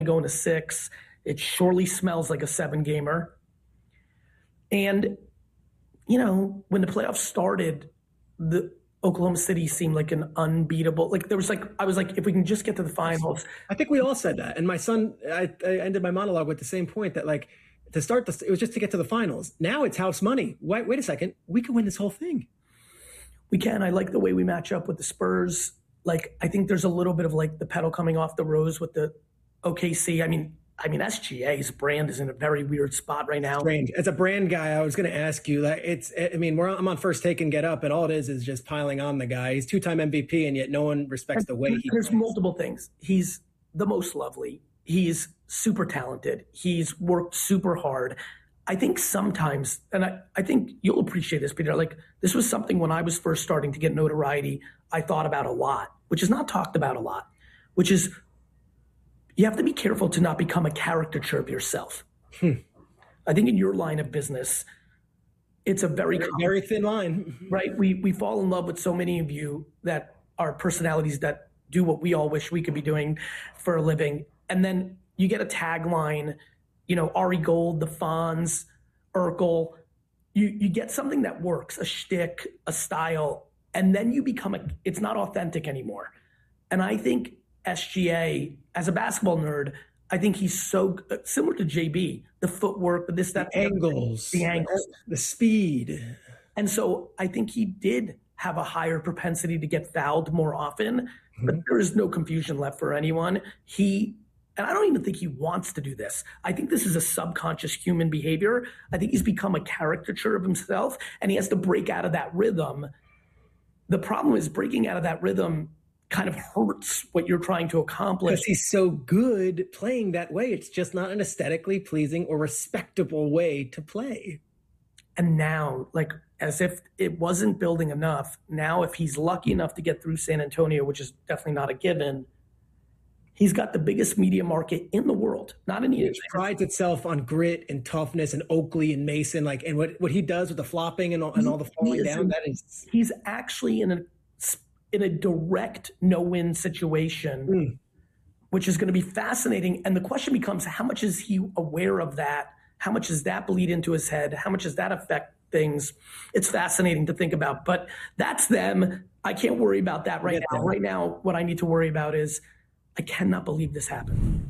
going to 6. It surely smells like a 7-gamer. And, when the playoffs started, the Oklahoma City seemed like an unbeatable. Like I was like, if we can just get to the finals. I think we all said that. And my son, I ended my monologue with the same point that to start this, it was just to get to the finals. Now it's house money. Wait a second. We could win this whole thing. We can. I like the way we match up with the Spurs. I think there's a little bit of the pedal coming off the rose with the OKC. I mean, SGA's brand is in a very weird spot right now. Strange. As a brand guy, I was going to ask you I'm on First Take and Get Up, and all it is just piling on the guy. He's 2-time MVP, and yet no one respects the way he There's plays. Multiple things. He's the most lovely. He's super talented. He's worked super hard. I think sometimes, and I think you'll appreciate this, Peter, this was something when I was first starting to get notoriety, I thought about a lot, which is not talked about a lot, which is you have to be careful to not become a caricature of yourself. I think in your line of business, it's a very thin line. Right? We fall in love with so many of you that are personalities that do what we all wish we could be doing for a living. And then you get a tagline, Ari Gold, the Fonz, Urkel. You get something that works, a shtick, a style, and then you become it's not authentic anymore. And I think SGA, as a basketball nerd, I think he's so similar to JB, the footwork, the angles, the speed. And so I think he did have a higher propensity to get fouled more often, but there is no confusion left for anyone. And I don't even think he wants to do this. I think this is a subconscious human behavior. I think he's become a caricature of himself, and he has to break out of that rhythm. The problem is breaking out of that rhythm kind of hurts what you're trying to accomplish. Because he's so good playing that way. It's just not an aesthetically pleasing or respectable way to play. And now, as if it wasn't building enough, now if he's lucky enough to get through San Antonio, which is definitely not a given, he's got the biggest media market in the world. Not in the It prides itself on grit and toughness and Oakley and Mason, and what he does with the flopping and all the falling down. He's actually in a direct no-win situation, which is going to be fascinating. And the question becomes, how much is he aware of that? How much does that bleed into his head? How much does that affect things? It's fascinating to think about. But that's them. I can't worry about that right now. Right now, what I need to worry about is I cannot believe this happened.